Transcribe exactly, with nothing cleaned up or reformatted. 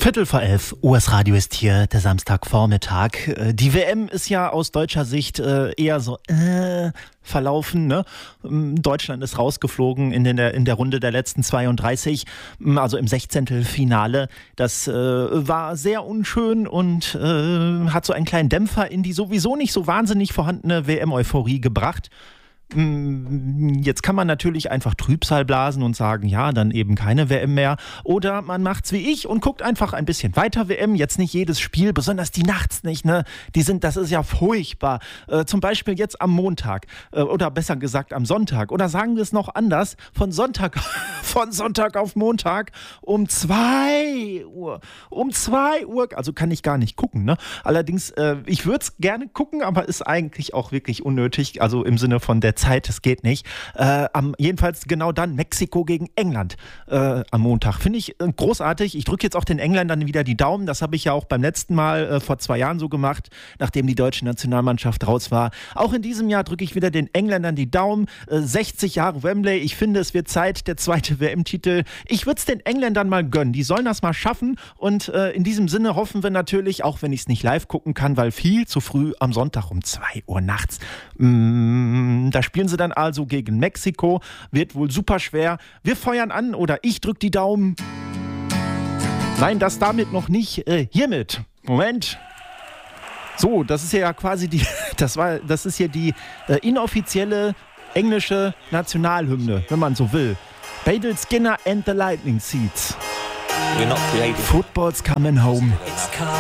Viertel vor elf, U S Radio ist hier, der Samstagvormittag. Die W M ist ja aus deutscher Sicht eher so äh, verlaufen. Ne? Deutschland ist rausgeflogen in der, in der Runde der letzten zweiunddreißig, also im Sechzehntelfinale. Das äh, war sehr unschön und äh, hat so einen kleinen Dämpfer in die sowieso nicht so wahnsinnig vorhandene W M-Euphorie gebracht. Jetzt kann man natürlich einfach Trübsal blasen und sagen, ja, dann eben keine W M mehr. Oder man macht's wie ich und guckt einfach ein bisschen weiter W M. Jetzt nicht jedes Spiel, besonders die nachts nicht, ne? Die sind, das ist ja furchtbar. Äh, zum Beispiel jetzt am Montag äh, oder besser gesagt am Sonntag. Oder sagen wir es noch anders, von Sonntag, von Sonntag auf Montag um zwei Uhr. Um zwei Uhr, also kann ich gar nicht gucken, ne? Allerdings, äh, ich würde es gerne gucken, aber ist eigentlich auch wirklich unnötig. Also im Sinne von der Zeit, es geht nicht. Äh, am, jedenfalls genau dann Mexiko gegen England äh, am Montag. Finde ich äh, großartig. Ich drücke jetzt auch den Engländern wieder die Daumen. Das habe ich ja auch beim letzten Mal äh, vor zwei Jahren so gemacht, nachdem die deutsche Nationalmannschaft raus war. Auch in diesem Jahr drücke ich wieder den Engländern die Daumen. Äh, sechzig Jahre Wembley. Ich finde, es wird Zeit, der zweite W M-Titel. Ich würde es den Engländern mal gönnen. Die sollen das mal schaffen. Und äh, in diesem Sinne hoffen wir natürlich, auch wenn ich es nicht live gucken kann, weil viel zu früh am Sonntag um zwei Uhr nachts. Mm, da spielen sie dann also gegen Mexiko. Wird wohl super schwer. Wir feuern an oder ich drück die Daumen. Nein, das damit noch nicht. Äh, hiermit. Moment. So, das ist ja quasi die, das war, das ist hier die äh, inoffizielle englische Nationalhymne, wenn man so will. Badal Skinner and the Lightning Seeds. Football's coming home.